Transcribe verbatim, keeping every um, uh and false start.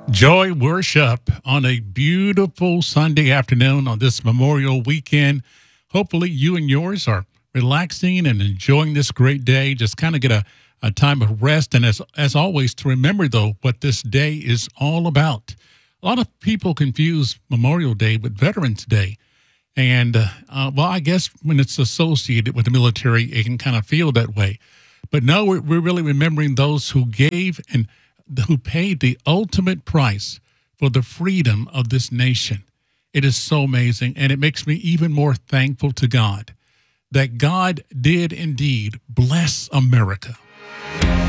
Joy worship on a beautiful Sunday afternoon on this Memorial weekend. Hopefully, you and yours are relaxing and enjoying this great day. Just kind of get a, a time of rest. And as, as always, to remember, though, what this day is all about. A lot of people confuse Memorial Day with Veterans Day. And, uh, uh, well, I guess when it's associated with the military, it can kind of feel that way. But no, we're, we're really remembering those who gave and who paid the ultimate price for the freedom of this nation. It is so amazing, and it makes me even more thankful to God that God did indeed bless America.